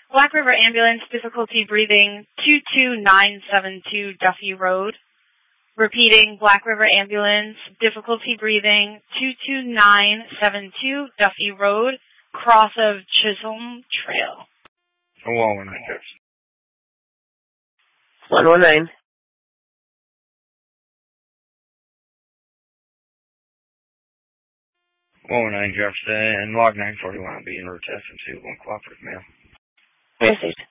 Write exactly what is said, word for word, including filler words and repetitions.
Black River Ambulance, difficulty breathing, two two nine seven two Duffy Road. Repeating, Black River Ambulance, difficulty breathing, two two nine seven two Duffy Road, cross of Chisholm Trail. one one nine Jefferson. one one nine. one one nine Jefferson, and log nine forty-one will be in route to S M two, one cooperative mail. Message.